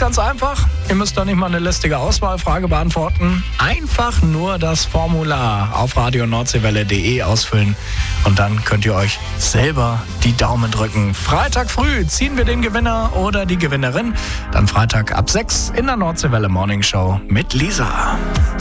ganz einfach. Ihr müsst da nicht mal eine lästige Auswahlfrage beantworten. Einfach nur das Formular auf radionordsee-welle.de ausfüllen und dann könnt ihr euch selber die Daumen drücken. Freitag früh ziehen wir den Gewinner oder die Gewinnerin. Dann Freitag ab 6 in der Nordseewelle Morning Show mit Lisa.